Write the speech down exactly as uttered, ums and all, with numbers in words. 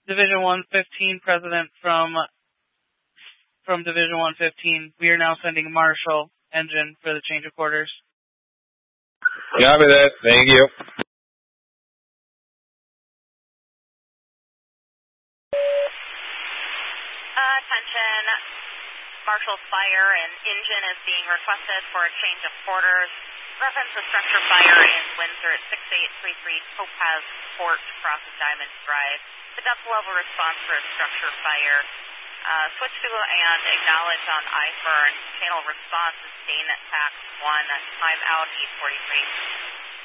Division one fifteen, President from from Division one fifteen. We are now sending Marshall engine for the change of quarters. Copy that. Thank you. Uh, attention. Marshall Fire and engine is being requested for a change of quarters. Reference to structure fire in Windsor at six eight three three Topaz Court, crosses Diamond Drive. The depth level response for a structure fire. Uh, switch to and acknowledge on I F E R N. Channel response is Dane Tax one. Time out eight forty-three.